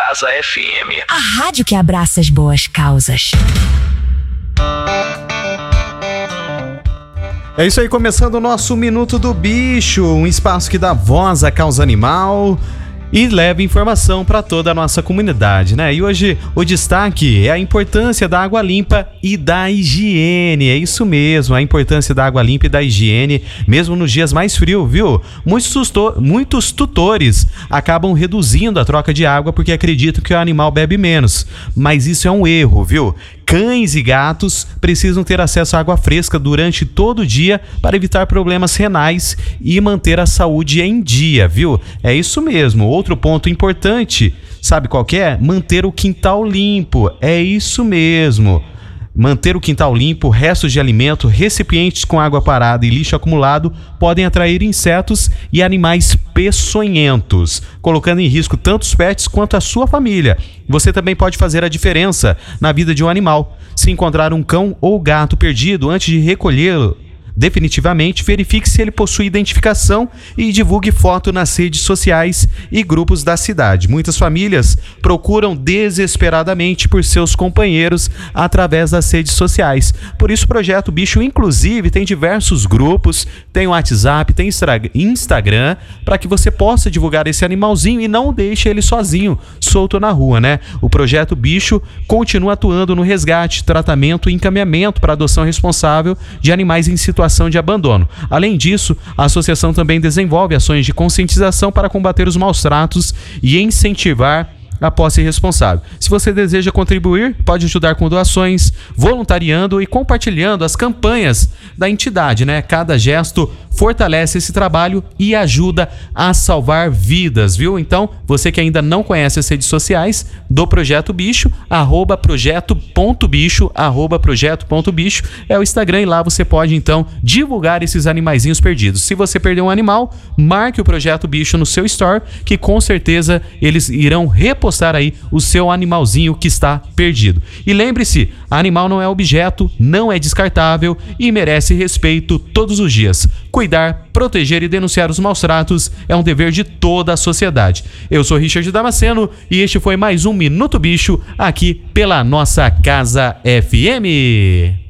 Casa FM. A rádio que abraça as boas causas. É isso aí, começando o nosso Minuto do Bicho, um espaço que dá voz à causa animal e leva informação para toda a nossa comunidade, né? E hoje o destaque é a importância da água limpa e da higiene. É isso mesmo, a importância da água limpa e da higiene, mesmo nos dias mais frios, viu? Muitos tutores acabam reduzindo a troca de água porque acreditam que o animal bebe menos. Mas isso é um erro, viu? Cães e gatos precisam ter acesso à água fresca durante todo o dia para evitar problemas renais e manter a saúde em dia, viu? É isso mesmo. Outro ponto importante, sabe qual que é? Manter o quintal limpo. É isso mesmo. Manter o quintal limpo, restos de alimento, recipientes com água parada e lixo acumulado podem atrair insetos e animais peçonhentos, colocando em risco tanto os pets quanto a sua família. Você também pode fazer a diferença na vida de um animal. Se encontrar um cão ou gato perdido, antes de recolhê-lo definitivamente, verifique se ele possui identificação e divulgue foto nas redes sociais e grupos da cidade. Muitas famílias procuram desesperadamente por seus companheiros através das redes sociais. Por isso o Projeto Bicho, inclusive, tem diversos grupos, tem o WhatsApp, tem Instagram, para que você possa divulgar esse animalzinho e não deixe ele sozinho, solto na rua, né? O Projeto Bicho continua atuando no resgate, tratamento e encaminhamento para adoção responsável de animais em situação de abandono. Além disso, a associação também desenvolve ações de conscientização para combater os maus tratos e incentivar a posse responsável. Se você deseja contribuir, pode ajudar com doações, voluntariando e compartilhando as campanhas da entidade, né? Cada gesto fortalece esse trabalho e ajuda a salvar vidas, viu? Então, você que ainda não conhece as redes sociais do Projeto Bicho, @projeto.bicho, @projeto.bicho é o Instagram, e lá você pode então divulgar esses animaizinhos perdidos. Se você perdeu um animal, marque o Projeto Bicho no seu store, que com certeza eles irão repostar aí o seu animalzinho que está perdido. E lembre-se, animal não é objeto, não é descartável e merece respeito todos os dias. Cuidar, proteger e denunciar os maus tratos é um dever de toda a sociedade. Eu sou Richard Damasceno e este foi mais um Minuto Bicho aqui pela nossa Casa FM.